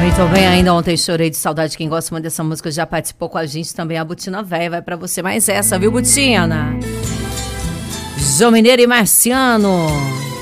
Muito bem, ainda ontem chorei de saudade. Quem gosta muito dessa música já participou com a gente também. A Butina Véia vai pra você mais essa, viu, Butina? João Mineiro e Marciano.